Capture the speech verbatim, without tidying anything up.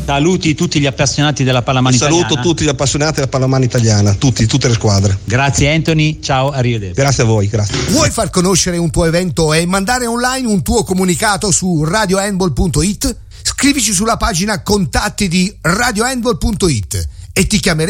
Saluti tutti gli appassionati della pallamano Saluto italiana. tutti gli appassionati della pallamano italiana, tutti, tutte le squadre. Grazie Anthony, ciao, arrivederci. Grazie a voi, grazie. Vuoi far conoscere un tuo evento e mandare online un tuo comunicato su radio handball punto it? Scrivici sulla pagina contatti di radio handball punto it e ti chiameremo